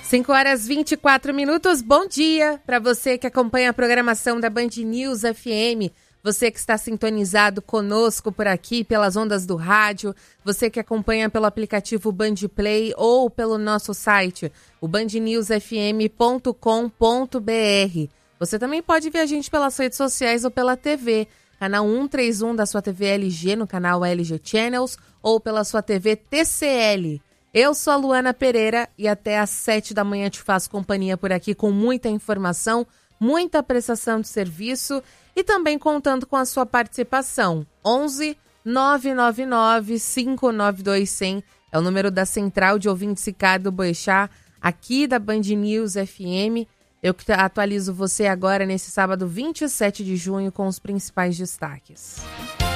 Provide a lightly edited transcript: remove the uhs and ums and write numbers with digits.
5h24. Bom dia para você que acompanha a programação da Band News FM, você que está sintonizado conosco por aqui pelas ondas do rádio, você que acompanha pelo aplicativo Band Play ou pelo nosso site, o bandnewsfm.com.br. Você também pode ver a gente pelas redes sociais ou pela TV, canal 131 da sua TV LG no canal LG Channels ou pela sua TV TCL. Eu sou a Luana Pereira e até às 7 da manhã te faço companhia por aqui com muita informação, muita prestação de serviço e também contando com a sua participação. 11 999 592 100 é o número da Central de Ouvintes Ricardo Boechat, aqui da Band News FM. Eu que atualizo você agora nesse sábado 27 de junho com os principais destaques.